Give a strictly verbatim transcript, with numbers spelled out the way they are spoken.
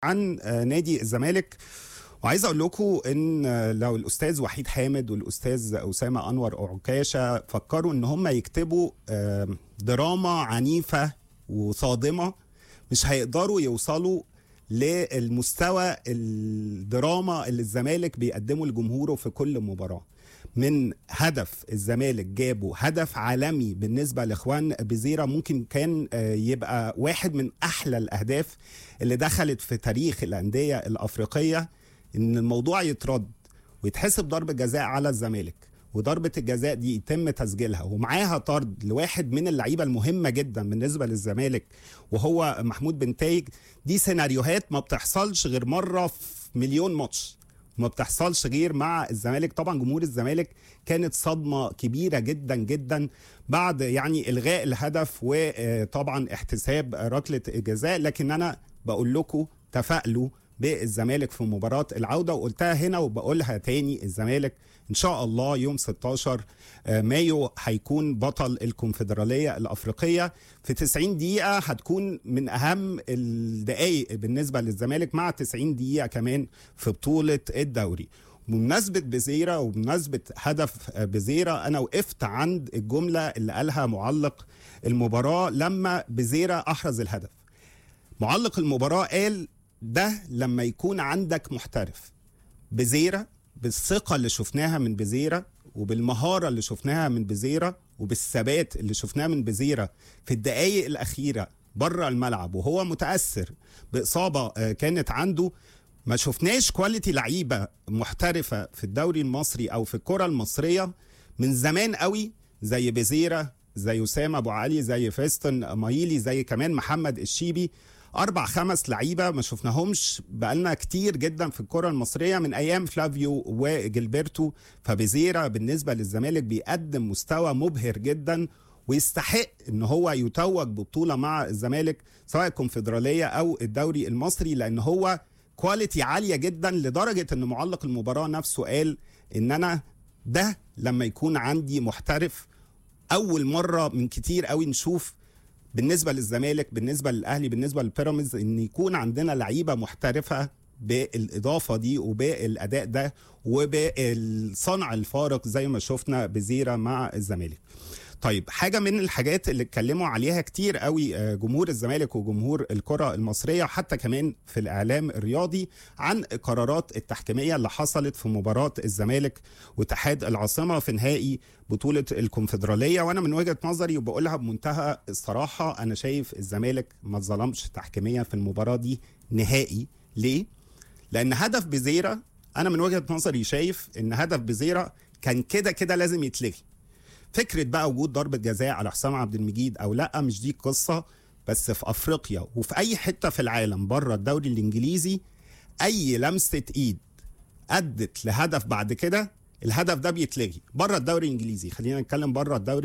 عن نادي الزمالك، وعايز اقول لكم ان لو الاستاذ وحيد حامد والاستاذ اسامه انور عكاشه فكروا ان هم يكتبوا دراما عنيفه وصادمه، مش هيقدروا يوصلوا للمستوى الدراما اللي الزمالك بيقدمه لجمهوره في كل مباراه. من هدف الزمالك جابه هدف عالمي بالنسبة لإخوان بزيرة، ممكن كان يبقى واحد من أحلى الأهداف اللي دخلت في تاريخ الأندية الأفريقية. إن الموضوع يترد ويتحسب ضربة جزاء على الزمالك، وضربة الجزاء دي يتم تسجيلها ومعاها طرد لواحد من اللعيبة المهمة جدا بالنسبة للزمالك وهو محمود بنتايج. دي سيناريوهات ما بتحصلش غير مرة في مليون ماتش، ما بتحصلش غير مع الزمالك. طبعا جمهور الزمالك كانت صدمة كبيرة جدا جدا بعد يعني إلغاء الهدف وطبعا احتساب ركلة الجزاء. لكن أنا بقول لكم تفائلوا بالزمالك في مباراة العودة، وقلتها هنا وبقولها تاني، الزمالك إن شاء الله يوم ستاشر مايو هيكون بطل الكونفدرالية الأفريقية. في تسعين دقيقة هتكون من أهم الدقائق بالنسبة للزمالك، مع تسعين دقيقة كمان في بطولة الدوري. بمناسبة بزيرة وبمناسبة هدف بزيرة، أنا وقفت عند الجملة اللي قالها معلق المباراة لما بزيرة أحرز الهدف. معلق المباراة قال ده لما يكون عندك محترف. بزيرة بالثقة اللي شفناها من بزيرة وبالمهارة اللي شفناها من بزيرة وبالثبات اللي شفناه من بزيرة في الدقايق الأخيرة بره الملعب وهو متأثر بإصابة كانت عنده، ما شفناش كواليتي لعيبة محترفة في الدوري المصري أو في الكرة المصرية من زمان قوي زي بزيرة، زي أسامة أبو علي، زي فيستون مايلي، زي كمان محمد الشيبي. أربع خمس لعيبة ما شفناهمش بقالنا كتير جدا في الكرة المصرية من أيام فلافيو وجilberto. فبزيرة بالنسبة للزمالك بيقدم مستوى مبهر جدا ويستحق ان هو يتوج ببطولة مع الزمالك سواء الكونفدرالية أو الدوري المصري، لأن هو كواليتي عالية جدا لدرجة ان معلق المباراة نفسه قال ان انا ده لما يكون عندي محترف. أول مرة من كتير قوي نشوف بالنسبة للزمالك، بالنسبة للأهلي، بالنسبة للبيراميدز، ان يكون عندنا لعيبة محترفة بالإضافة دي وبالأداء ده وبالصنع الفارق زي ما شفنا بزيرة مع الزمالك. طيب، حاجة من الحاجات اللي اتكلموا عليها كتير قوي جمهور الزمالك وجمهور الكرة المصرية حتى كمان في الإعلام الرياضي عن قرارات التحكيمية اللي حصلت في مباراة الزمالك واتحاد العاصمة في نهائي بطولة الكونفدرالية. وأنا من وجهة نظري وبقولها بمنتهى الصراحة، أنا شايف الزمالك ما اتظلمش تحكيميا في المباراة دي نهائي. ليه؟ لأن هدف بزيرة، أنا من وجهة نظري شايف إن هدف بزيرة كان كده كده لازم يتلغي. فكرة بقى وجود ضربة جزاء على حسام عبد المجيد أو لأ مش دي القصة، بس في أفريقيا وفي أي حتة في العالم بره الدوري الإنجليزي أي لمسة إيد أدت لهدف بعد كده الهدف ده بيتلغي. بره الدوري الإنجليزي، خلينا نتكلم بره الدوري